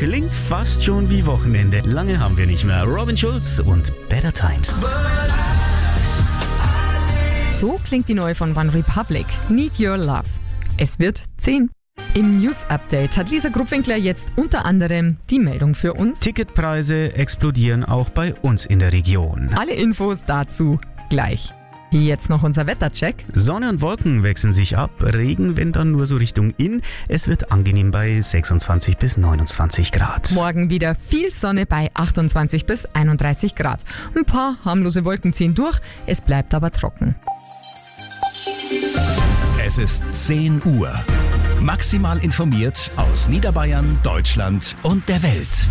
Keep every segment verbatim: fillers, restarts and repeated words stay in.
klingt fast schon wie Wochenende. Lange haben wir nicht mehr. Robin Schulz und Better Times. So klingt die neue von One Republic, Need Your Love. Es wird zehn. Im News-Update hat Lisa Gruppwinkler jetzt unter anderem die Meldung für uns. Ticketpreise explodieren auch bei uns in der Region. Alle Infos dazu gleich. Jetzt noch unser Wettercheck. Sonne und Wolken wechseln sich ab. Regen, wenn dann nur so Richtung Inn. Es wird angenehm bei sechsundzwanzig bis neunundzwanzig Grad. Morgen wieder viel Sonne bei achtundzwanzig bis einunddreißig Grad. Ein paar harmlose Wolken ziehen durch, es bleibt aber trocken. Es ist zehn Uhr. Maximal informiert aus Niederbayern, Deutschland und der Welt.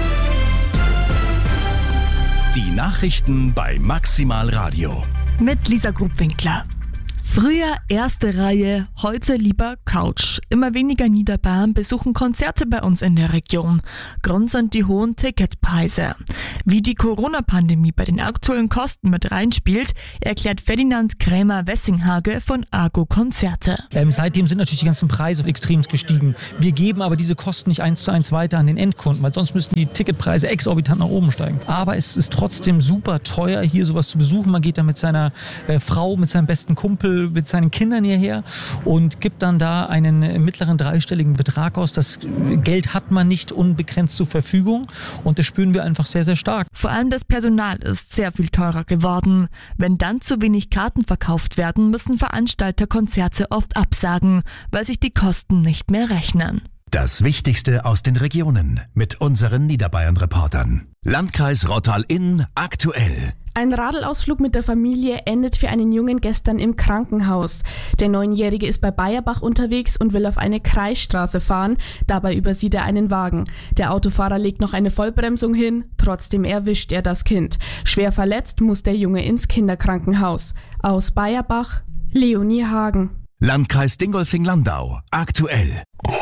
Die Nachrichten bei Maximal Radio. Mit Lisa Gruppwinkler. Früher erste Reihe, heute lieber Couch. Immer weniger Niederbayern besuchen Konzerte bei uns in der Region. Grund sind die hohen Ticketpreise. Wie die Corona-Pandemie bei den aktuellen Kosten mit reinspielt, erklärt Ferdinand Krämer-Wessinghage von Argo Konzerte. Ähm, seitdem sind natürlich die ganzen Preise extrem gestiegen. Wir geben aber diese Kosten nicht eins zu eins weiter an den Endkunden, weil sonst müssten die Ticketpreise exorbitant nach oben steigen. Aber es ist trotzdem super teuer, hier sowas zu besuchen. Man geht da mit seiner äh, Frau, mit seinem besten Kumpel, mit seinen Kindern hierher und gibt dann da einen mittleren dreistelligen Betrag aus. Das Geld hat man nicht unbegrenzt zur Verfügung und das spüren wir einfach sehr, sehr stark. Vor allem das Personal ist sehr viel teurer geworden. Wenn dann zu wenig Karten verkauft werden, müssen Veranstalter Konzerte oft absagen, weil sich die Kosten nicht mehr rechnen. Das Wichtigste aus den Regionen mit unseren Niederbayern-Reportern. Landkreis Rottal-Inn aktuell. Ein Radlausflug mit der Familie endet für einen Jungen gestern im Krankenhaus. Der Neunjährige ist bei Bayerbach unterwegs und will auf eine Kreisstraße fahren. Dabei übersieht er einen Wagen. Der Autofahrer legt noch eine Vollbremsung hin. Trotzdem erwischt er das Kind. Schwer verletzt muss der Junge ins Kinderkrankenhaus. Aus Bayerbach, Leonie Hagen. Landkreis Dingolfing-Landau aktuell.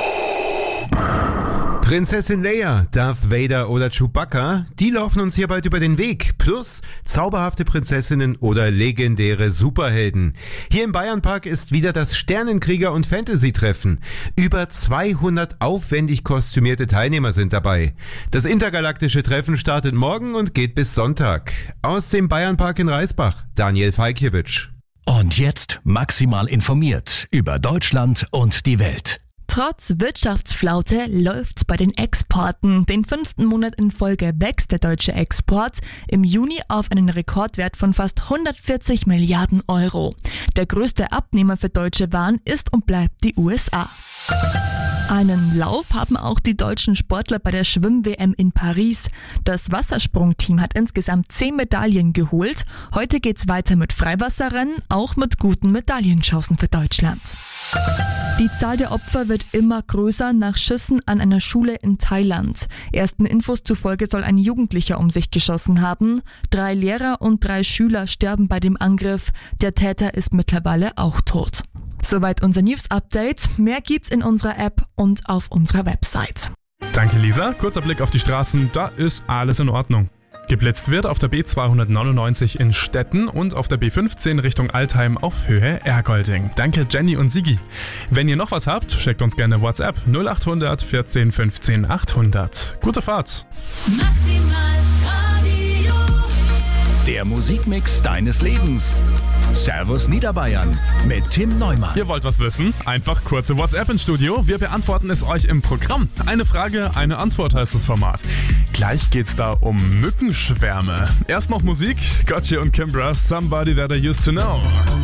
Prinzessin Leia, Darth Vader oder Chewbacca, die laufen uns hier bald über den Weg. Plus zauberhafte Prinzessinnen oder legendäre Superhelden. Hier im Bayernpark ist wieder das Sternenkrieger- und Fantasy-Treffen. Über zweihundert aufwendig kostümierte Teilnehmer sind dabei. Das intergalaktische Treffen startet morgen und geht bis Sonntag. Aus dem Bayernpark in Reisbach, Daniel Falkiewicz. Und jetzt maximal informiert über Deutschland und die Welt. Trotz Wirtschaftsflaute läuft's bei den Exporten. Den fünften Monat in Folge wächst der deutsche Export im Juni auf einen Rekordwert von fast hundertvierzig Milliarden Euro. Der größte Abnehmer für deutsche Waren ist und bleibt die U S A. Einen Lauf haben auch die deutschen Sportler bei der Schwimm-W M in Paris. Das Wassersprungteam hat insgesamt zehn Medaillen geholt. Heute geht's weiter mit Freiwasserrennen, auch mit guten Medaillenchancen für Deutschland. Die Zahl der Opfer wird immer größer nach Schüssen an einer Schule in Thailand. Ersten Infos zufolge soll ein Jugendlicher um sich geschossen haben. Drei Lehrer und drei Schüler sterben bei dem Angriff. Der Täter ist mittlerweile auch tot. Soweit unser News-Update. Mehr gibt's in unserer App und auf unserer Website. Danke, Lisa. Kurzer Blick auf die Straßen. Da ist alles in Ordnung. Geblitzt wird auf der B zweihundertneunundneunzig in Stetten und auf der B fünfzehn Richtung Altheim auf Höhe Ergolding. Danke Jenny und Sigi. Wenn ihr noch was habt, schickt uns gerne WhatsApp null achthundert vierzehn fünfzehn achthundert. Gute Fahrt. Maximal Radio. Der Musikmix deines Lebens. Servus Niederbayern mit Tim Neumann. Ihr wollt was wissen? Einfach kurze WhatsApp ins Studio. Wir beantworten es euch im Programm. Eine Frage, eine Antwort heißt das Format. Gleich geht's da um Mückenschwärme. Erst noch Musik. Gotye und Kimbra, Somebody That I Used To Know.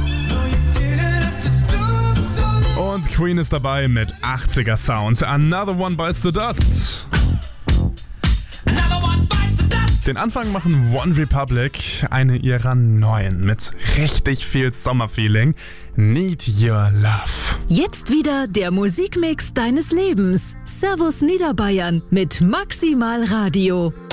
Und Queen ist dabei mit achtziger Sound. Another One Bites the Dust. Den Anfang machen One Republic, eine ihrer neuen, mit richtig viel Sommerfeeling. Need Your Love. Jetzt wieder der Musikmix deines Lebens. Servus Niederbayern mit Maximal Radio.